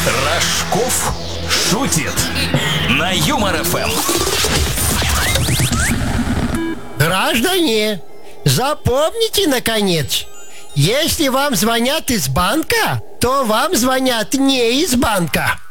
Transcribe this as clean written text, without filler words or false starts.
Рожков шутит на Юмор ФМ. Граждане, запомните, наконец, если вам звонят из банка, то вам звонят не из банка.